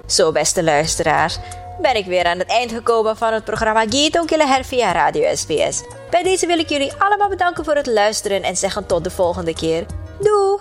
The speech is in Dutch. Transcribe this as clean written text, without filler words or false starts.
Zo, beste luisteraars, ben ik weer aan het eind gekomen van het programma Gitong Kilahel via Radio SBS. Bij deze wil ik jullie allemaal bedanken voor het luisteren en zeggen tot de volgende keer. Doei!